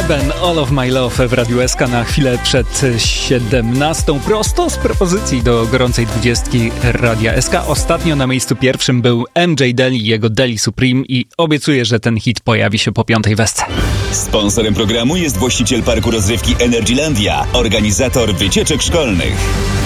Lieben, All of My Love w Radiu SK na chwilę przed 17. Prosto z propozycji do gorącej 20 Radia SK. Ostatnio na miejscu pierwszym był MJ Daly i jego Daly Supreme i obiecuję, że ten hit pojawi się po 5. wesce. Sponsorem programu jest właściciel parku rozrywki Energylandia, organizator wycieczek szkolnych.